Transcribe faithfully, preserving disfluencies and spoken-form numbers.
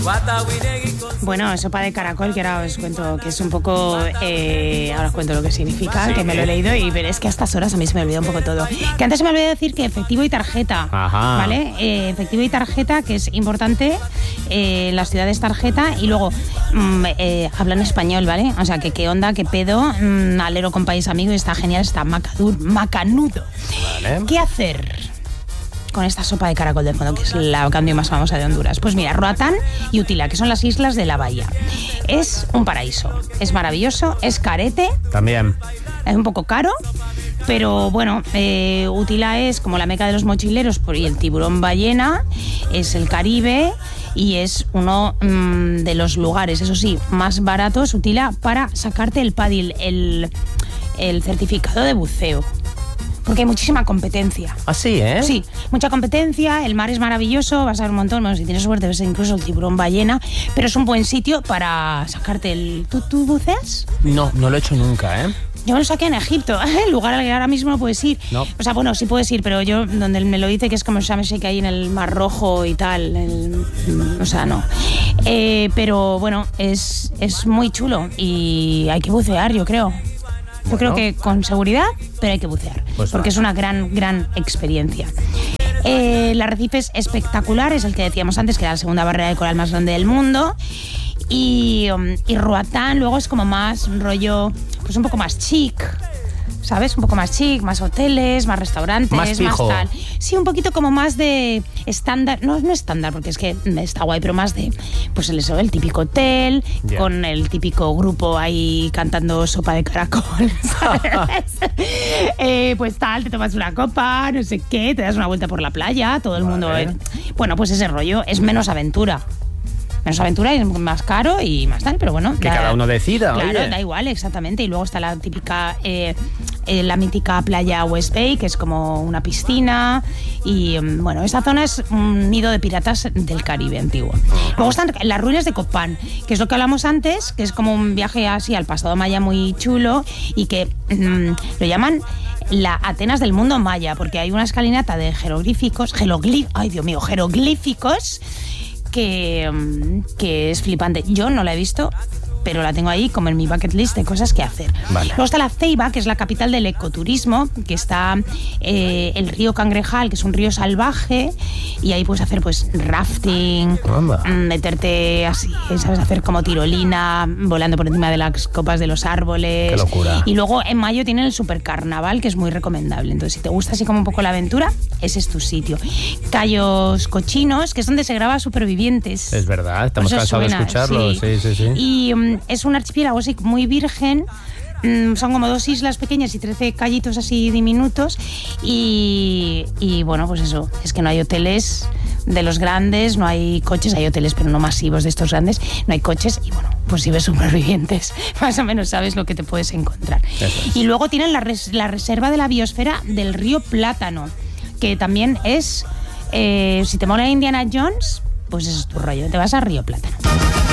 Bueno, sopa de caracol, que ahora os cuento que es un poco... Eh, ahora os cuento lo que significa, que me lo he leído y veréis que a estas horas a mí se me olvida un poco todo. Que antes se me olvidó decir que efectivo y tarjeta, Ajá. ¿vale? Eh, efectivo y tarjeta, que es importante, eh, las ciudades tarjeta, y luego mm, eh, hablan español, ¿vale? O sea, que qué onda, qué pedo, mm, alero con país amigo y está genial, está macadur, macanudo. Vale. ¿Qué hacer con esta sopa de caracol de fondo, que es la canción más famosa de Honduras? Pues mira, Roatán y Utila, que son las islas de la bahía. Es un paraíso, es maravilloso, es carete. También. Es un poco caro, pero bueno, eh, Utila es como la meca de los mochileros y el tiburón ballena, es el Caribe y es uno mmm, de los lugares, eso sí, más baratos, Utila, para sacarte el P A D I, el, el certificado de buceo. Porque hay muchísima competencia. ¿Ah, sí, eh? Sí, mucha competencia, el mar es maravilloso, vas a ver un montón, bueno, si tienes suerte ves incluso el tiburón ballena, pero es un buen sitio para sacarte el... ¿Tú, tú buceas? No, no lo he hecho nunca, ¿eh? Yo me lo saqué en Egipto, el lugar al que ahora mismo no puedes ir. No. O sea, bueno, sí puedes ir, pero yo donde me lo hice, que es como el Shameshe que hay en el Mar Rojo y tal, el, o sea, no. Eh, pero bueno, es, es muy chulo y hay que bucear, yo creo. Yo Bueno. creo que con seguridad, pero hay que bucear, Pues porque va. es una gran, gran experiencia. Eh, el arrecife es espectacular, es el que decíamos antes, que era la segunda barrera de coral más grande del mundo. Y, um, y Roatán luego es como más rollo, pues un poco más chic, ¿sabes? Un poco más chic, más hoteles, más restaurantes, Más fijo. tal. Sí, un poquito como más de estándar, no, no estándar, porque es que está guay, pero más de, pues el, eso, el típico hotel, Yeah. con el típico grupo ahí cantando sopa de caracol, ¿sabes? eh, pues tal, te tomas una copa, no sé qué, te das una vuelta por la playa, todo el Vale. mundo... eh, bueno, pues ese rollo es menos aventura. Menos aventura y es más caro y más tal, pero bueno. Que da- cada uno decida, Claro, oye. da igual, exactamente. Y luego está la típica, eh, eh, la mítica playa West Bay, que es como una piscina. Y mm, bueno, esa zona es un nido de piratas del Caribe antiguo. Luego están las ruinas de Copán, que es lo que hablamos antes, que es como un viaje así al pasado maya muy chulo y que mm, lo llaman la Atenas del mundo maya, porque hay una escalinata de jeroglíficos, jeroglí- ay Dios mío, jeroglíficos, que, que es flipante. Yo no la he visto, pero la tengo ahí como en mi bucket list de cosas que hacer. Vale. Luego está la Ceiba, que es la capital del ecoturismo, que está eh, el río Cangrejal, que es un río salvaje, y ahí puedes hacer pues rafting, Anda. mm, meterte así, sabes, hacer como tirolina, volando por encima de las copas de los árboles. Qué locura. Y luego en mayo tienen el supercarnaval, que es muy recomendable. Entonces, si te gusta así como un poco la aventura, ese es tu sitio. Cayos Cochinos, que es donde se graba Supervivientes. Es verdad, estamos Por eso cansados suena, de escucharlo. Sí, sí, sí. Y um, es un archipiélago así muy virgen. Mm, son como dos islas pequeñas y trece callitos así diminutos. Y, y bueno, pues eso, es que no hay hoteles de los grandes, no hay coches, hay hoteles pero no masivos de estos grandes, no hay coches y bueno, pues si ves Supervivientes, más o menos sabes lo que te puedes encontrar. Eso es. Y luego tienen la, res- la reserva de la biosfera del río Plátano, que también es, eh, si te mola Indiana Jones, pues ese es tu rollo, te vas a Río Plátano.